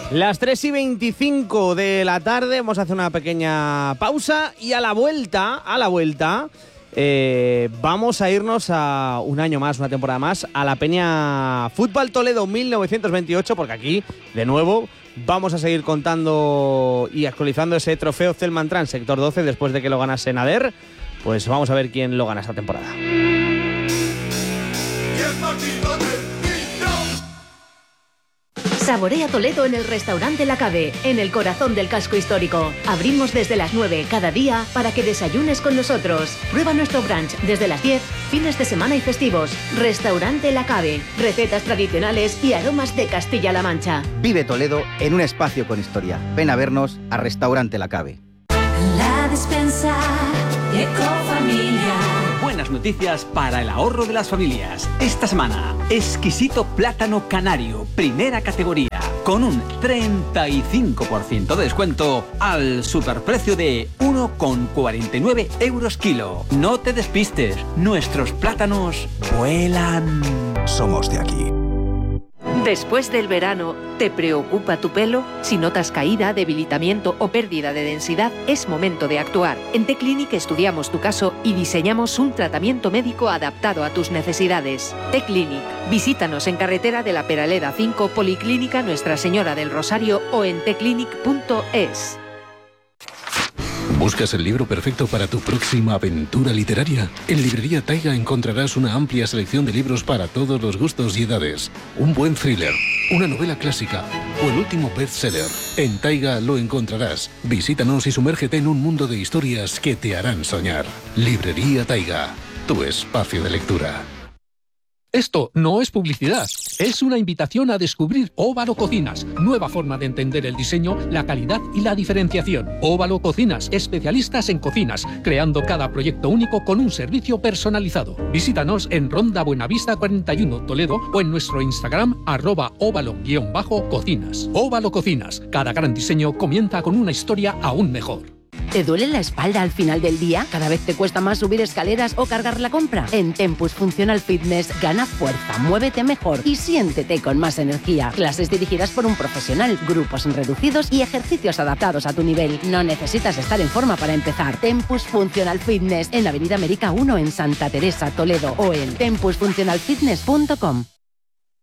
Las 3:25 de la tarde, vamos a hacer una pequeña pausa y a la vuelta, vamos a irnos a un año más, una temporada más, a la Peña Fútbol Toledo 1928, porque aquí, de nuevo, vamos a seguir contando y actualizando ese trofeo Celman Trans Sector 12 después de que lo ganase Nader. Pues vamos a ver quién lo gana esta temporada. Saborea Toledo en el restaurante La Cave, en el corazón del casco histórico. Abrimos desde las 9 cada día para que desayunes con nosotros. Prueba nuestro brunch desde las 10, fines de semana y festivos. Restaurante La Cave, recetas tradicionales y aromas de Castilla-La Mancha. Vive Toledo en un espacio con historia. Ven a vernos a Restaurante La Cave. La despensa Ecofamilia. Buenas noticias para el ahorro de las familias. Esta semana, exquisito plátano canario, primera categoría, con un 35% de descuento al superprecio de 1,49 € kilo. No te despistes, nuestros plátanos vuelan. Somos de aquí. Después del verano, ¿te preocupa tu pelo? Si notas caída, debilitamiento o pérdida de densidad, es momento de actuar. En T-Clinic estudiamos tu caso y diseñamos un tratamiento médico adaptado a tus necesidades. T-Clinic. Visítanos en Carretera de la Peraleda 5, Policlínica Nuestra Señora del Rosario o en tclinic.es. ¿Buscas el libro perfecto para tu próxima aventura literaria? En Librería Taiga encontrarás una amplia selección de libros para todos los gustos y edades. Un buen thriller, una novela clásica o el último bestseller. En Taiga lo encontrarás. Visítanos y sumérgete en un mundo de historias que te harán soñar. Librería Taiga, tu espacio de lectura. Esto no es publicidad, es una invitación a descubrir Óvalo Cocinas, nueva forma de entender el diseño, la calidad y la diferenciación. Óvalo Cocinas, especialistas en cocinas, creando cada proyecto único con un servicio personalizado. Visítanos en Ronda Buenavista 41 Toledo o en nuestro Instagram @óvalo_cocinas. Óvalo Cocinas, cada gran diseño comienza con una historia aún mejor. ¿Te duele la espalda al final del día? ¿Cada vez te cuesta más subir escaleras o cargar la compra? En Tempus Functional Fitness gana fuerza, muévete mejor y siéntete con más energía. Clases dirigidas por un profesional, grupos reducidos y ejercicios adaptados a tu nivel. No necesitas estar en forma para empezar. Tempus Functional Fitness en Avenida América 1 en Santa Teresa, Toledo o en tempusfunctionalfitness.com.